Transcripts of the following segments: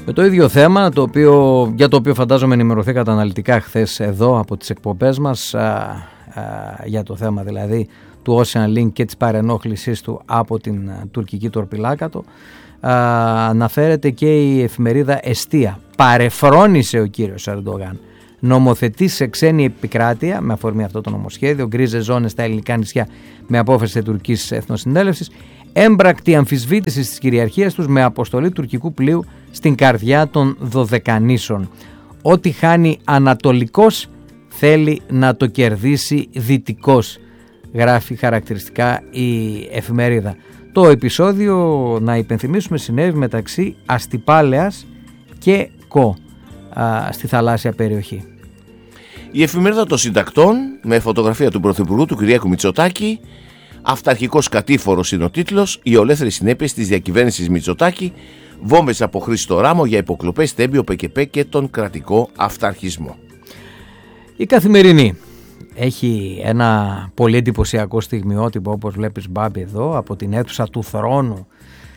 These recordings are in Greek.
Με το ίδιο θέμα, για το οποίο φαντάζομαι ενημερωθήκατε αναλυτικά χθες εδώ από τις εκπομπές μας, για το θέμα δηλαδή του Ocean Link και της παρενόχλησής του από την τουρκική τορπιλάκατο, αναφέρεται και η εφημερίδα Εστία. Παρεφρόνησε ο κύριος Ερντογάν. Νομοθετεί σε ξένη επικράτεια, με αφορμή αυτό το νομοσχέδιο, γκρίζες ζώνες στα ελληνικά νησιά με απόφαση τουρκικής εθνοσυνέλευσης, έμπρακτη αμφισβήτηση της κυριαρχίας τους με αποστολή τουρκικού πλοίου στην καρδιά των Δωδεκανήσων. Ό,τι χάνει ανατολικός θέλει να το κερδίσει δυτικός, γράφει χαρακτηριστικά η εφημερίδα. Το επεισόδιο, να υπενθυμίσουμε, συνέβη μεταξύ Αστυπάλαιας και Κο στη θαλάσσια περιοχή. Η εφημερίδα των συντακτών, με φωτογραφία του Πρωθυπουργού του Κυριάκου Μητσοτάκη, αυταρχικός κατήφορος είναι ο τίτλος, οι ολέθριες συνέπειες της διακυβέρνησης Μητσοτάκη, βόμβες από Χρήστο Ράμο για υποκλοπές, τέμπιο, ΠΚΠ και τον κρατικό αυταρχισμό. Η Καθημερινή έχει ένα πολύ εντυπωσιακό στιγμιότυπο, όπως βλέπεις, Μπάμπη, εδώ από την αίθουσα του θρόνου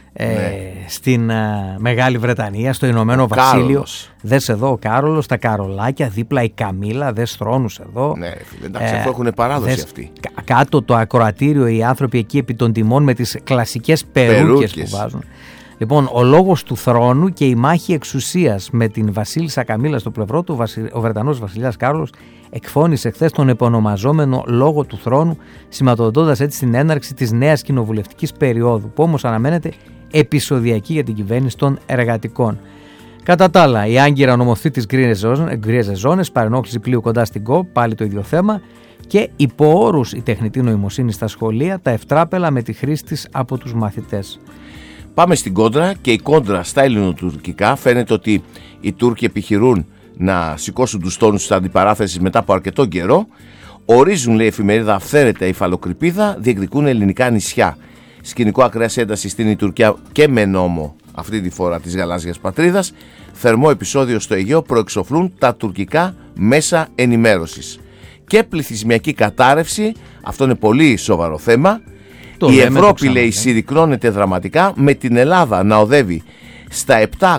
στην Μεγάλη Βρετανία, στο Ηνωμένο Βασίλειο. Δες εδώ ο Κάρολος, τα καρολάκια, δίπλα η Καμίλα, δες θρόνους εδώ. Ναι, εντάξει, αφού έχουν παράδοση αυτοί. Κάτω το ακροατήριο, οι άνθρωποι εκεί επί των τιμών με τις κλασικές περούκες που βάζουν. Λοιπόν, ο λόγος του θρόνου και η μάχη εξουσίας με την βασίλισσα Καμίλα στο πλευρό του, ο Βρετανός βασιλιάς Κάρολος εκφώνησε χθες τον επωνομαζόμενο λόγο του θρόνου, σηματοδοτώντας έτσι την έναρξη της νέας κοινοβουλευτικής περίοδου, που όμως αναμένεται επεισοδιακή για την κυβέρνηση των εργατικών. Κατά τα άλλα, η Άγκυρα νομοθετεί τις γκρίζες ζώνες, παρενόχληση πλοίου κοντά στην ΚΟ, πάλι το ίδιο θέμα, και υπό όρους η τεχνητή νοημοσύνη στα σχολεία, τα ευτράπελα με τη χρήση της από τους μαθητές. Πάμε στην κόντρα, και η κόντρα στα ελληνοτουρκικά φαίνεται ότι οι Τούρκοι επιχειρούν να σηκώσουν τους τόνους της αντιπαράθεσης μετά από αρκετό καιρό. Ορίζουν, λέει η εφημερίδα, αυθαίρετα υφαλοκρηπίδα, διεκδικούν ελληνικά νησιά. Σκηνικό ακραίας έντασης στην Τουρκία και με νόμο, αυτή τη φορά της γαλάζιας πατρίδας. Θερμό επεισόδιο στο Αιγαίο προεξοφλούν τα τουρκικά μέσα ενημέρωσης. Και πληθυσμιακή κατάρρευση, αυτό είναι πολύ σοβαρό θέμα. Η Ευρώπη, λέει, συρρυκνώνεται δραματικά, με την Ελλάδα να οδεύει στα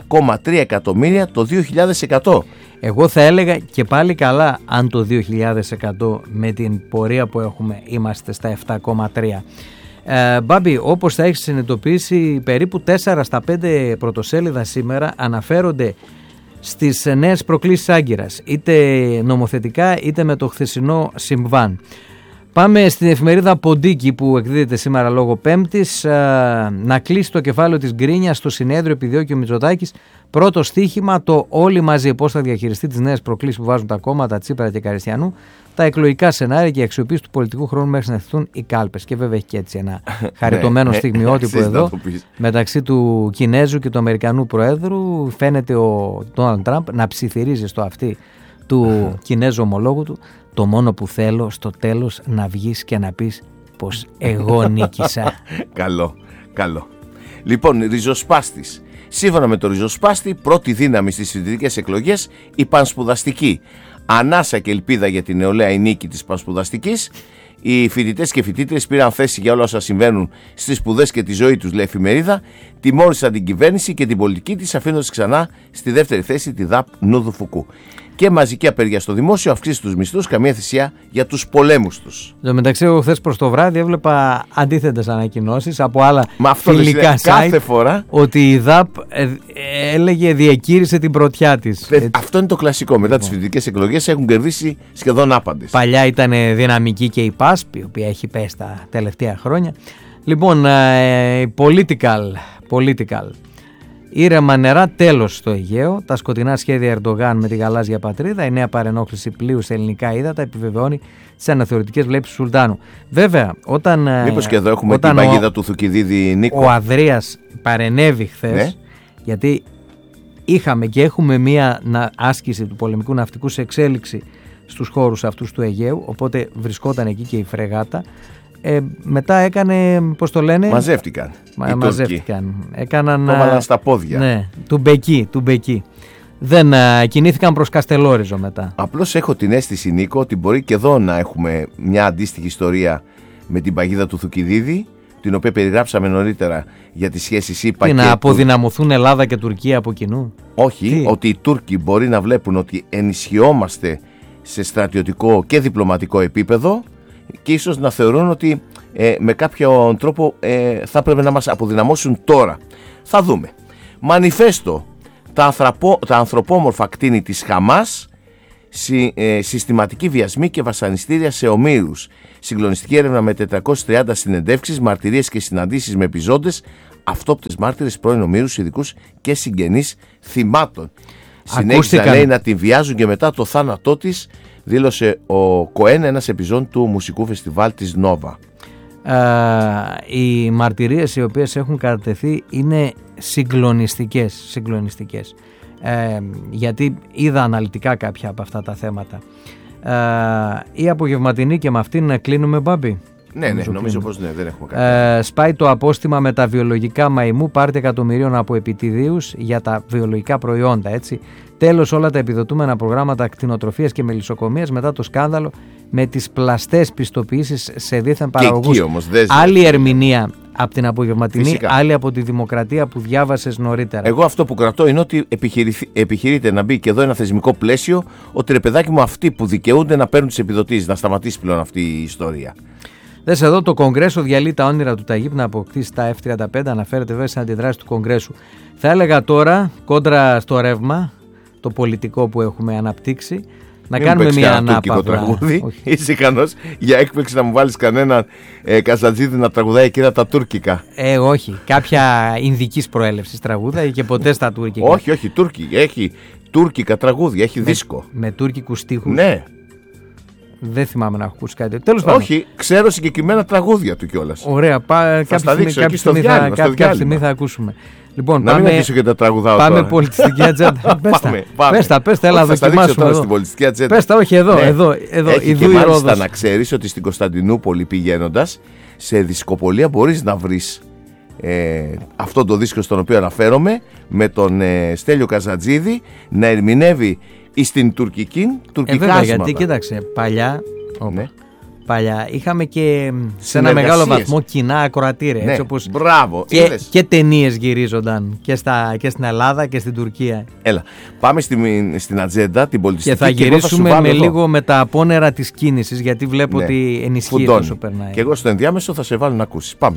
7,3 εκατομμύρια το 2100. Εγώ θα έλεγα και πάλι καλά αν το 2100 με την πορεία που έχουμε είμαστε στα 7,3. Μπάμπη, όπως θα έχεις συνειδητοποιήσει, περίπου 4 στα 5 πρωτοσέλιδα σήμερα αναφέρονται στις νέες προκλήσεις Άγκυρας, είτε νομοθετικά είτε με το χθεσινό συμβάν. Πάμε στην εφημερίδα Ποντίκη, που εκδίδεται σήμερα λόγω Πέμπτης, να κλείσει το κεφάλαιο της γκρίνιας στο συνέδριο, επιδιώκει ο Μητσοτάκης. Πρώτο στοίχημα, το όλοι μαζί πώς θα διαχειριστεί τις νέες προκλήσεις που βάζουν τα κόμματα Τσίπρα και Καριστιανού, τα εκλογικά σενάρια και η αξιοποίηση του πολιτικού χρόνου μέχρι να θεθούν οι κάλπες. Και βέβαια έχει και έτσι ένα χαριτωμένο στιγμιότυπο εδώ μεταξύ του Κινέζου και του Αμερικανού Προέδρου. Φαίνεται ο Ντόναλντ Τραμπ να ψιθυρίζει στο αυτί του Κινέζου ομολόγου του. Το μόνο που θέλω στο τέλος να βγεις και να πεις πως εγώ νίκησα. Καλό. Λοιπόν, ριζοσπάστης. Σύμφωνα με το ριζοσπάστη, πρώτη δύναμη στις φοιτητικές εκλογές η πανσπουδαστική. Ανάσα και ελπίδα για την νεολαία η νίκη της πανσπουδαστικής. Οι φοιτητές και φοιτήτριες πήραν θέση για όλα όσα συμβαίνουν στις σπουδές και τη ζωή τους, λέει η εφημερίδα. Τιμώρησαν την κυβέρνηση και την πολιτική της, αφήνοντας ξανά στη δεύτερη θέση τη ΔΑΠ Νούδου Φουκού. Και μαζική απεργία στο δημόσιο, αυξήσει τους μισθούς, καμία θυσία για τους πολέμους τους. Εν τω μεταξύ, εγώ χθες προς το βράδυ έβλεπα αντίθετες ανακοινώσεις από άλλα φιλικά site, κάθε φορά, ότι η ΔΑΠ έλεγε διακήρυσε την πρωτιά της. Αυτό είναι το κλασικό. Μετά τις φοιτητικές εκλογές έχουν κερδίσει σχεδόν άπαντες. Παλιά ήταν δυναμική και η ΠΑΣΠ, η οποία έχει πέσει τα τελευταία χρόνια. Λοιπόν, political. Ήρεμα νερά, τέλος στο Αιγαίο. Τα σκοτεινά σχέδια Ερντογάν με τη γαλάζια πατρίδα. Η νέα παρενόχληση πλοίου σε ελληνικά ύδατα επιβεβαιώνει τις αναθεωρητικές βλέψεις του Σουλτάνου. Βέβαια, όταν. Μήπως και εδώ έχουμε την παγίδα του Θουκυδίδη, Νίκο. Ο Ανδρέας παρενέβη χθες, ναι, γιατί είχαμε και έχουμε μία άσκηση του πολεμικού ναυτικού σε εξέλιξη στους χώρους αυτούς του Αιγαίου. Οπότε βρισκόταν εκεί και η φρεγάτα. Μετά έκανε, πώς το λένε, μαζεύτηκαν. Έκαναν. Το βάλαν στα πόδια. Ναι, του Μπεκί. Δεν κινήθηκαν προς Καστελόριζο μετά. Απλώς έχω την αίσθηση, Νίκο, ότι μπορεί και εδώ να έχουμε μια αντίστοιχη ιστορία με την παγίδα του Θουκυδίδη, την οποία περιγράψαμε νωρίτερα για τις σχέσεις ΗΠΑ και να αποδυναμωθούν Ελλάδα και Τουρκία από κοινού. Όχι, ότι οι Τούρκοι μπορεί να βλέπουν ότι ενισχυόμαστε σε στρατιωτικό και διπλωματικό επίπεδο και ίσως να θεωρούν ότι με κάποιο τρόπο θα πρέπει να μας αποδυναμώσουν τώρα. Θα δούμε. Μανιφέστο, τα ανθρωπόμορφα κτίνη της Χαμάς, συστηματική βιασμή και βασανιστήρια σε ομήρους. Συγκλονιστική έρευνα με 430 συνεντεύξεις, μαρτυρίες και συναντήσεις με επιζώντες, αυτόπτες μάρτυρες, πρώην ομήρους, ειδικούς και συγγενείς θυμάτων. Συνέχισαν, λέει, να την βιάζουν και μετά το θάνατό της, δήλωσε ο Κοέν, ένας επιζών του μουσικού φεστιβάλ της Νόβα. Οι μαρτυρίες οι οποίες έχουν κατατεθεί είναι συγκλονιστικές, γιατί είδα αναλυτικά κάποια από αυτά τα θέματα. Η απογευματινή και με αυτήν να κλείνουμε, Μπάμπη. Ναι, νομίζω πως ναι, δεν έχουμε κάτι. Σπάει το απόστημα με τα βιολογικά μαϊμού, πάρτε εκατομμυρίων από επιτιδίους για τα βιολογικά προϊόντα, έτσι. Τέλος, όλα τα επιδοτούμενα προγράμματα κτηνοτροφίας και μελισσοκομείας μετά το σκάνδαλο με τις πλαστές πιστοποιήσεις σε δίθεν παραγωγούς. Άλλη ερμηνεία από την απογευματινή, φυσικά. Άλλη από τη Δημοκρατία που διάβασες νωρίτερα. Εγώ αυτό που κρατώ είναι ότι επιχειρείται να μπει και εδώ ένα θεσμικό πλαίσιο, ότι ρε παιδάκι μου, αυτοί που δικαιούνται να παίρνουν τις επιδοτήσεις, να σταματήσει πλέον αυτή η ιστορία. Δες εδώ, το Κογκρέσο διαλύει τα όνειρα του Ταγίπ να αποκτήσει τα F-35, αναφέρεται βέβαια στην αντιδράση του Κογκρέσου. Θα έλεγα τώρα, κόντρα στο ρεύμα, το πολιτικό που έχουμε αναπτύξει, να κάνουμε μια ανάπαυλα. Τραγούδι. Είσαι ικανός για έκπληξη να μου βάλεις κανέναν Καζατζίδη να τραγουδάει εκείνα τα τουρκικά? Όχι. Κάποια ινδικής προέλευσης τραγούδα και ποτέ στα τουρκικά. Όχι, έχει τουρκικά τραγούδια, έχει δίσκο. Με τουρκικούς στίχους. Ναι. Δεν θυμάμαι να έχω ακούσει κάτι. Τέλος πάντων. Όχι, ξέρω συγκεκριμένα τραγούδια του κιόλας. Ωραία, κάποια στιγμή θα ακούσουμε. Λοιπόν, να μην αφήσω και τα τραγουδάω πάμε τώρα. Πολιτιστική ατζέντα. Πες τα, έλα να δοκιμάσουμε εδώ. Στην πολιτιστική ατζέντα. Πες τα, όχι εδώ. Έχει και μάλιστα να ξέρεις ότι στην Κωνσταντινούπολη πηγαίνοντας, σε δισκοπολία μπορείς να βρεις αυτό το δίσκο στον οποίο αναφέρομαι, με τον Στέλιο Καζατζίδη να ερμηνεύει στην τουρκικά βέβαια, γιατί κοίταξε, παλιά είχαμε και σε ένα μεγάλο βαθμό κοινά ακροατήρια. Ναι, έτσι όπως μπράβο. Και ταινίες γυρίζονταν και στην Ελλάδα και στην Τουρκία. Έλα, πάμε στην ατζέντα, την πολιτιστική. Και θα γυρίσουμε λίγο με τα απόνερα της κίνησης, γιατί βλέπω ότι ενισχύει όσο περνάει. Και εγώ στο ενδιάμεσο θα σε βάλω να ακούσεις. Πάμε.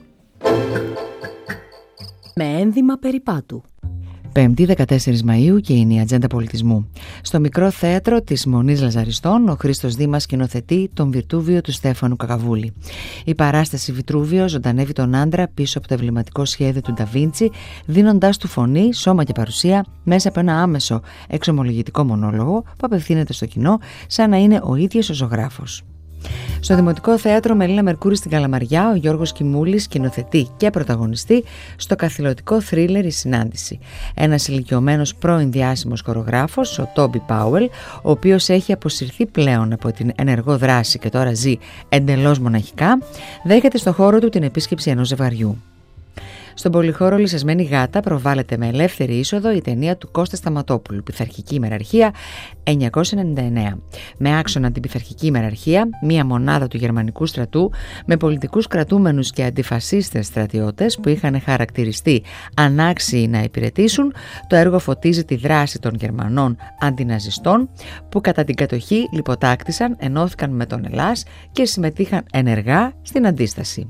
Με ένδυμα περιπάτου. 5η 14 Μαΐου και είναι η ατζέντα πολιτισμού. Στο μικρό θέατρο της Μονής Λαζαριστών, ο Χρήστος Δήμας σκηνοθετεί τον Βιτρούβιο του Στέφανου Κακαβούλη. Η παράσταση Βιτρούβιο ζωντανεύει τον άντρα πίσω από το εμβληματικό σχέδιο του Νταβίντσι, δίνοντάς του φωνή, σώμα και παρουσία μέσα από ένα άμεσο εξομολογητικό μονόλογο που απευθύνεται στο κοινό σαν να είναι ο ίδιος ο ζωγράφος. Στο Δημοτικό Θέατρο Μελίνα Μερκούρη στην Καλαμαριά, ο Γιώργος Κιμούλης σκηνοθετεί και πρωταγωνιστεί στο καθηλωτικό θρίλερ «Η Συνάντηση». Ένας ηλικιωμένος πρώην διάσημος χορογράφος, ο Τόμπι Πάουελ, ο οποίος έχει αποσυρθεί πλέον από την ενεργό δράση και τώρα ζει εντελώς μοναχικά, δέχεται στο χώρο του την επίσκεψη ενός ζευγαριού. Στον πολυχώρο Λυσσασμένη Γάτα προβάλλεται με ελεύθερη είσοδο η ταινία του Κώστα Σταματόπουλου, Πειθαρχική ημεραρχία 1999. Με άξονα την πειθαρχική ημεραρχία, μία μονάδα του γερμανικού στρατού με πολιτικούς κρατούμενους και αντιφασίστες στρατιώτες που είχαν χαρακτηριστεί ανάξιοι να υπηρετήσουν, το έργο φωτίζει τη δράση των Γερμανών αντιναζιστών που κατά την κατοχή λιποτάκτησαν, ενώθηκαν με τον Ελλάς και συμμετείχαν ενεργά στην αντίσταση.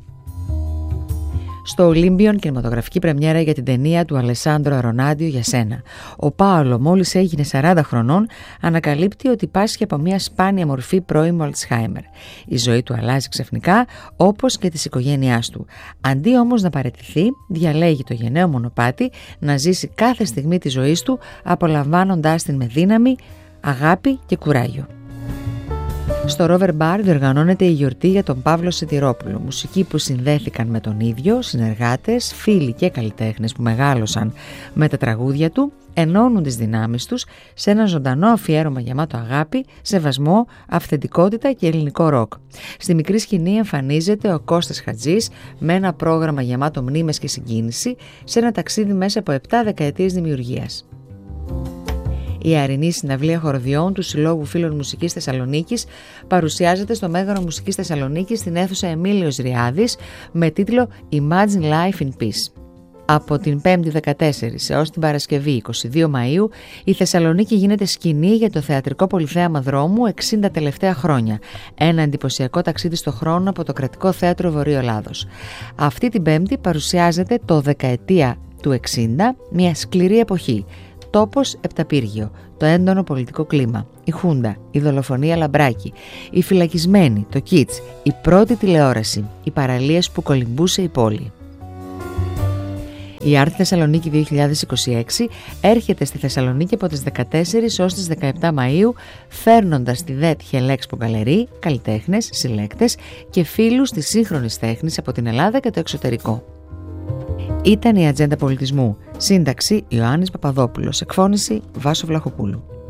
Στο Ολύμπιον κινηματογραφική πρεμιέρα για την ταινία του Αλεσάντρο Αρονάντιο «Για σένα». Ο Πάολο, μόλις έγινε 40 χρονών, ανακαλύπτει ότι πάσχει από μια σπάνια μορφή πρώιμου Αλτσχάιμερ. Η ζωή του αλλάζει ξαφνικά, όπως και της οικογένειάς του. Αντί όμως να παραιτηθεί, διαλέγει το γενναίο μονοπάτι να ζήσει κάθε στιγμή της ζωής του, απολαμβάνοντάς την με δύναμη, αγάπη και κουράγιο. Στο Rover Bar διοργανώνεται η γιορτή για τον Παύλο Σιτηρόπουλο, μουσικοί που συνδέθηκαν με τον ίδιο, συνεργάτες, φίλοι και καλλιτέχνες που μεγάλωσαν με τα τραγούδια του, ενώνουν τις δυνάμεις τους σε ένα ζωντανό αφιέρωμα γεμάτο αγάπη, σεβασμό, αυθεντικότητα και ελληνικό ροκ. Στη μικρή σκηνή εμφανίζεται ο Κώστας Χατζής με ένα πρόγραμμα γεμάτο μνήμες και συγκίνηση σε ένα ταξίδι μέσα από 7 δεκαετίες δημιουργίας. Η Αρινή Συναυλία Χοροδιών του Συλλόγου Φίλων Μουσικής Θεσσαλονίκης παρουσιάζεται στο Μέγαρο Μουσικής Θεσσαλονίκης στην αίθουσα Εμίλιος Ριάδης με τίτλο Imagine Life in Peace. Από την 5η 14 έως την Παρασκευή 22 Μαΐου, η Θεσσαλονίκη γίνεται σκηνή για το θεατρικό πολυθέαμα δρόμου 60 τελευταία χρόνια. Ένα εντυπωσιακό ταξίδι στο χρόνο από το Κρατικό Θέατρο Βορείου Ελλάδος. Αυτή την Πέμπτη παρουσιάζεται το δεκαετία του 60, μια σκληρή εποχή. Τόπος Επταπύργιο, το έντονο πολιτικό κλίμα, η Χούντα, η δολοφονία Λαμπράκη, οι φυλακισμένοι, το Κίτς, η πρώτη τηλεόραση, οι παραλίες που κολυμπούσε η πόλη. Η Art Θεσσαλονίκη 2026 έρχεται στη Θεσσαλονίκη από τις 14 ως τις 17 Μαΐου, φέρνοντας τη ΔΕΤ Χελέξπο Γκαλερί, καλλιτέχνες, συλλέκτες και φίλους της σύγχρονης τέχνης από την Ελλάδα και το εξωτερικό. Ήταν η Ατζέντα Πολιτισμού. Σύνταξη Ιωάννης Παπαδόπουλος. Εκφώνηση Βάσο Βλαχοπούλου.